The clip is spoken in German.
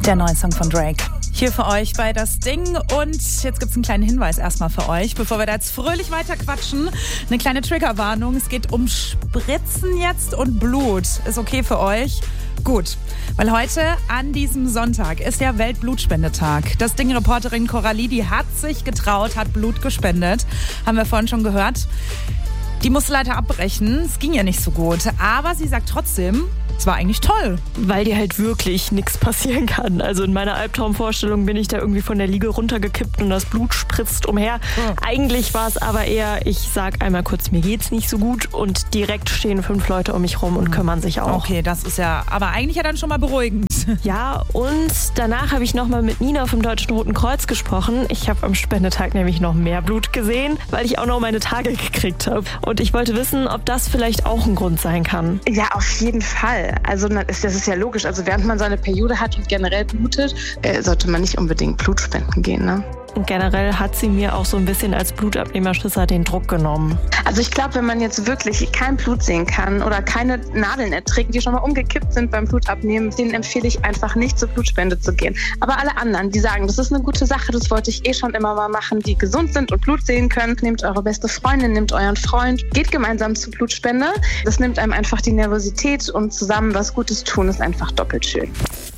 Der neue Song von Drake. Hier für euch bei Das Ding. Und jetzt gibt es einen kleinen Hinweis erstmal für euch, bevor wir da jetzt fröhlich weiter quatschen. Eine kleine Triggerwarnung. Es geht um Spritzen jetzt und Blut. Ist okay für euch? Gut, weil heute an diesem Sonntag ist ja Weltblutspendetag. Das Ding-Reporterin Coralie, die hat sich getraut, hat Blut gespendet. Haben wir vorhin schon gehört. Die musste leider abbrechen. Es ging ihr nicht so gut. Aber sie sagt trotzdem, es war eigentlich toll. Weil dir halt wirklich nichts passieren kann. Also in meiner Albtraumvorstellung bin ich da irgendwie von der Liege runtergekippt und das Blut spritzt umher. Eigentlich war es aber eher, ich sag einmal kurz, mir geht's nicht so gut und direkt stehen 5 Leute um mich rum und kümmern sich auch. Okay, das ist ja, aber eigentlich ja dann schon mal beruhigend. Ja, und danach habe ich nochmal mit Nina vom Deutschen Roten Kreuz gesprochen. Ich habe am Spendetag nämlich noch mehr Blut gesehen, weil ich auch noch meine Tage gekriegt habe. Und ich wollte wissen, ob das vielleicht auch ein Grund sein kann. Ja, auf jeden Fall. Also das ist ja logisch. Also während man seine Periode hat und generell blutet, sollte man nicht unbedingt Blut spenden gehen, ne? Und generell hat sie mir auch so ein bisschen als Blutabnehmerschisser den Druck genommen. Also ich glaube, wenn man jetzt wirklich kein Blut sehen kann oder keine Nadeln erträgt, die schon mal umgekippt sind beim Blutabnehmen, denen empfehle ich einfach nicht zur Blutspende zu gehen. Aber alle anderen, die sagen, das ist eine gute Sache, das wollte ich schon immer mal machen, die gesund sind und Blut sehen können, nehmt eure beste Freundin, nehmt euren Freund, geht gemeinsam zur Blutspende. Das nimmt einem einfach die Nervosität und zusammen was Gutes tun ist einfach doppelt schön.